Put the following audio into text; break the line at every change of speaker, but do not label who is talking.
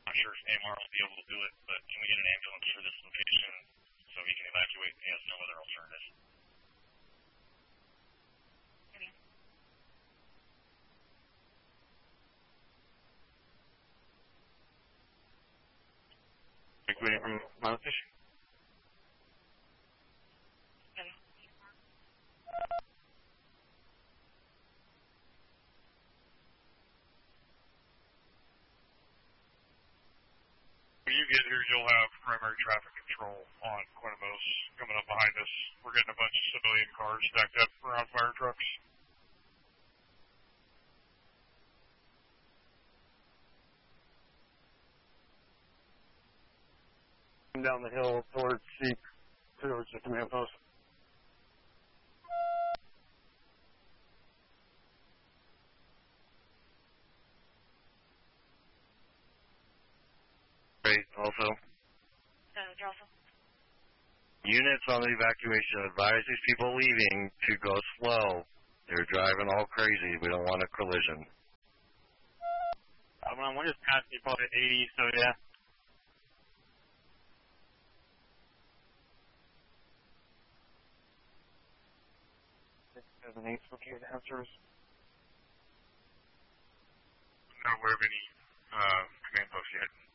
Not sure if AMR will be able to do it, but can we get an ambulance for this location so he can evacuate and he has no other alternative?
Waiting from Mile Fish.
When you get here, you'll have primary traffic control on Quinamos coming up behind us. We're getting a bunch of civilian cars stacked up around fire trucks.
Down the hill towards Sheep, towards the command post.
Great, also. Units on the evacuation, advise these people leaving to go slow. They're driving all crazy. We don't want a collision.
We're just past people at 80, so yeah. 678 located answers.
I'm not aware of any command posts yet.